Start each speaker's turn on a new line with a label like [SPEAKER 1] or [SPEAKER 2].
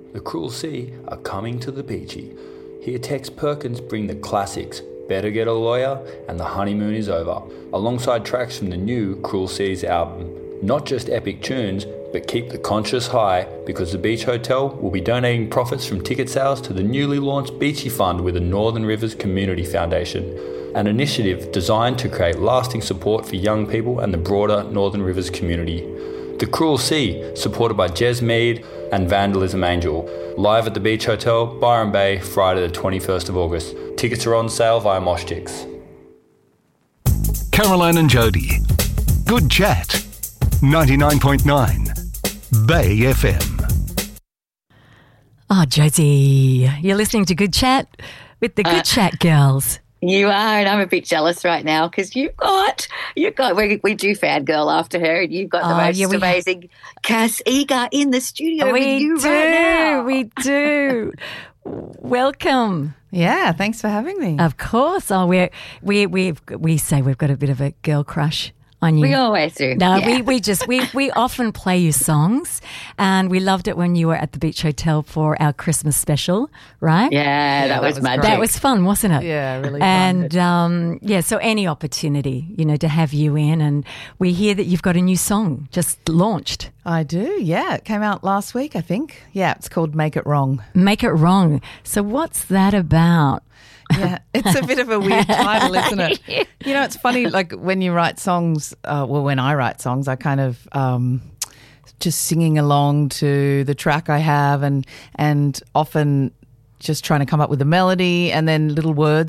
[SPEAKER 1] The Cruel Sea are coming to the Beachy. Hear Tex Perkins bring the classics, Better Get a Lawyer and The Honeymoon is Over, alongside tracks from the new Cruel Seas album. Not just epic tunes, but keep the conscience high, because the Beach Hotel will be donating profits from ticket sales to the newly launched Beachy Fund with the Northern Rivers Community Foundation, an initiative designed to create lasting support for young people and the broader Northern Rivers community. The Cruel Sea, supported by Jez Mead and Vandalism Angel. Live at the Beach Hotel, Byron Bay, Friday the 21st of August. Tickets are on sale via Moshchicks.
[SPEAKER 2] Caroline and Jody. Good chat. 99.9 Bay FM.
[SPEAKER 3] Oh, Josie, you're listening to Good Chat with the Good Chat girls.
[SPEAKER 4] You are, and I'm a bit jealous right now because we do fangirl after her, and you've got the most amazing Cass Eager in the studio with you right now.
[SPEAKER 3] We do. Welcome.
[SPEAKER 5] Yeah, thanks for having me.
[SPEAKER 3] Of course. Oh, we say we've got a bit of a girl crush on you.
[SPEAKER 4] We always do.
[SPEAKER 3] No, yeah. we often play you songs, and we loved it when you were at the Beach Hotel for our Christmas special, right?
[SPEAKER 4] Yeah, that was magic.
[SPEAKER 3] That was fun, wasn't it?
[SPEAKER 5] Yeah, really fun.
[SPEAKER 3] And so any opportunity, to have you in, and we hear that you've got a new song just launched.
[SPEAKER 5] I do, yeah. It came out last week, I think. Yeah, it's called Make It Wrong.
[SPEAKER 3] Make It Wrong. So what's that about?
[SPEAKER 5] Yeah, it's a bit of a weird title, isn't it? It's funny, like when you write songs, when I write songs, I kind of just singing along to the track I have and often just trying to come up with a melody and then little words